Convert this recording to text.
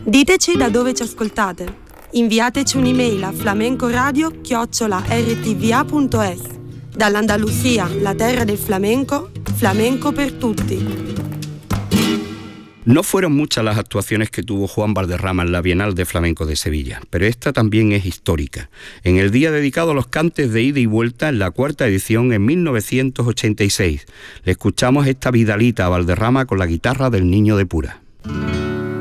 Diteci da dove ci ascoltate. Inviateci un'email a flamencoradio@rtva.es. Dall'Andalusia, la terra del flamenco, flamenco per tutti. No fueron muchas las actuaciones que tuvo Juan Valderrama en la Bienal de Flamenco de Sevilla, pero esta también es histórica. En el día dedicado a los cantes de ida y vuelta, en la 4ª edición en 1986, le escuchamos esta vidalita a Valderrama con la guitarra del Niño de Pura.